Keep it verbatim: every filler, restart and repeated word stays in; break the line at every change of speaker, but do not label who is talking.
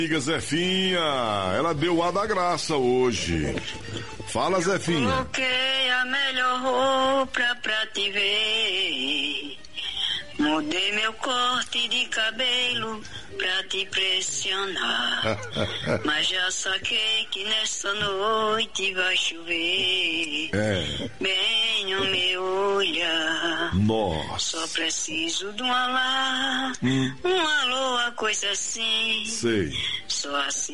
Amiga Zefinha, ela deu o ar da graça hoje. Fala, Zefinha.
Coloquei a melhor roupa pra te ver. Mudei meu corte de cabelo pra te pressionar. Mas já saquei que nessa noite vai chover.
É.
Bem no meu olhar.
Nossa.
Só preciso de um alá.
Hum.
Um alô, a coisa assim.
Sei.
Só assim.